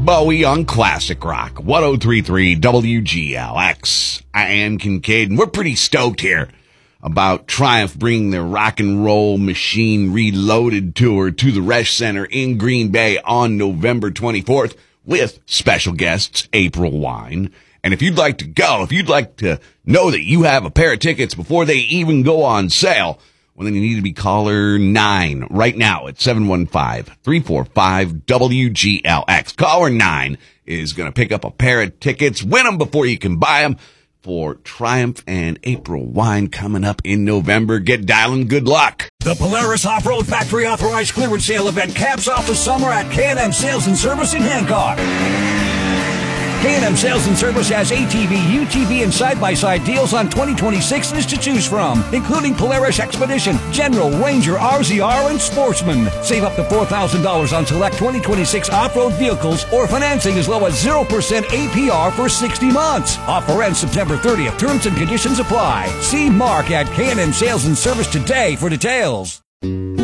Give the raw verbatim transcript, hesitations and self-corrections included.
Bowie on Classic Rock, ten thirty-three W G L X. I am Kincaid, and we're pretty stoked here about Triumph bringing their Rock and Roll Machine Reloaded tour to the Resch Center in Green Bay on November twenty-fourth with special guests April Wine. And if you'd like to go, if you'd like to know that you have a pair of tickets before they even go on sale, well, then you need to be caller nine right now at seven one five, three four five, W G L X. Caller nine is going to pick up a pair of tickets. Win them before you can buy them for Triumph and April Wine coming up in November. Get dialing. Good luck. The Polaris Off-Road Factory Authorized Clearance Sale event caps off the summer at K and M Sales and Service in Hancock. K and M Sales and Service has A T V, U T V, and side-by-side deals on twenty twenty-sixes to choose from, including Polaris Expedition, General, Ranger, R Z R, and Sportsman. Save up to four thousand dollars on select twenty twenty-six off-road vehicles or financing as low as zero percent A P R for sixty months. Offer ends September thirtieth. Terms and conditions apply. See Mark at K and M Sales and Service today for details.